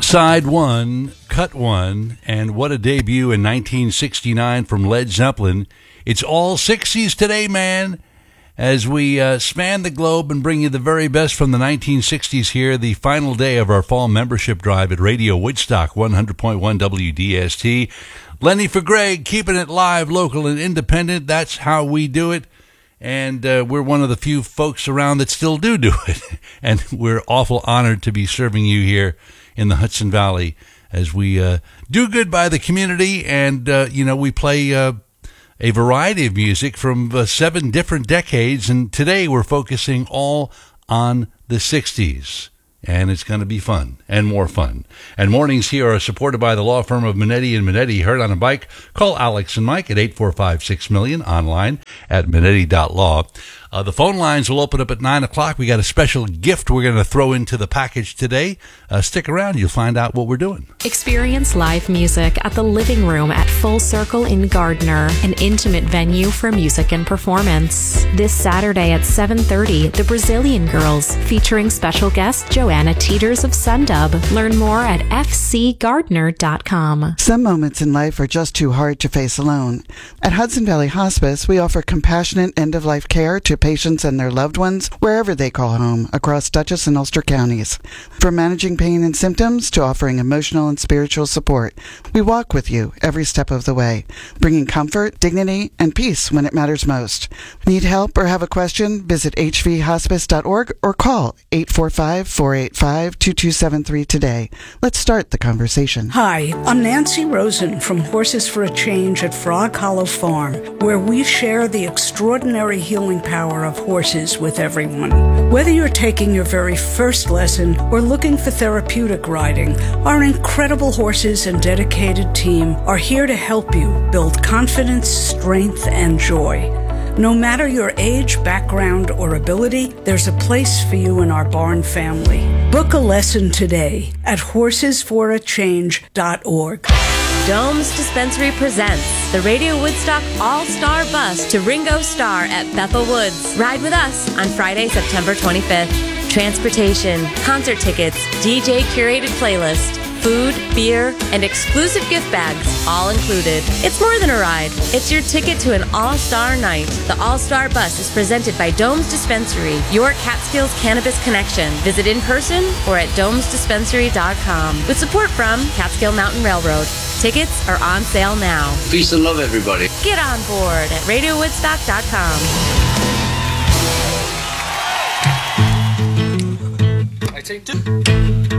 Side 1, Cut 1, and what a debut in 1969 from Led Zeppelin. It's all 60s today, man, as we span the globe and bring you the very best from the 1960s here, the final day of our fall membership drive at Radio Woodstock 100.1 WDST. Lenny for Greg, keeping it live, local, and independent. That's how we do it. And we're one of the few folks around that still do it. And we're awful honored to be serving you here in the Hudson Valley as we do good by the community. And, we play a variety of music from 7 different decades. And today we're focusing all on the 60s. And it's going to be fun and more fun. And mornings here are supported by the law firm of Minetti and Minetti. Heard on a bike? Call Alex and Mike at 845-6000000, online at minetti.law. The phone lines will open up at 9 o'clock. We got a special gift we're going to throw into the package today. Stick around. You'll find out what we're doing. Experience live music at the Living Room at Full Circle in Gardner, an intimate venue for music and performance. This Saturday at 7:30, the Brazilian Girls, featuring special guest Joanna Teeters of Sundub. Learn more at fcgardner.com. Some moments in life are just too hard to face alone. At Hudson Valley Hospice, we offer compassionate end-of-life care to patients and their loved ones wherever they call home across Dutchess and Ulster counties. From managing pain and symptoms to offering emotional and spiritual support, we walk with you every step of the way, bringing comfort, dignity, and peace when it matters most. Need help or have a question? Visit hvhospice.org or call 845-485-2273 today. Let's start the conversation. Hi, I'm Nancy Rosen from Horses for a Change at Frog Hollow Farm, where we share the extraordinary healing power of horses with everyone. Whether you're taking your very first lesson or looking for therapeutic riding, our incredible horses and dedicated team are here to help you build confidence, strength, and joy. No matter your age, background, or ability, there's a place for you in our barn family. Book a lesson today at horsesforachange.org. Dome's Dispensary presents the Radio Woodstock All-Star Bus to Ringo Starr at Bethel Woods. Ride with us on Friday, September 25th. Transportation, concert tickets, DJ curated playlist, food, beer, and exclusive gift bags, all included. It's more than a ride. It's your ticket to an all-star night. The All-Star Bus is presented by Dome's Dispensary, your Catskills cannabis connection. Visit in person or at domesdispensary.com. With support from Catskill Mountain Railroad. Tickets are on sale now. Peace and love, everybody. Get on board at radiowoodstock.com. I take 2.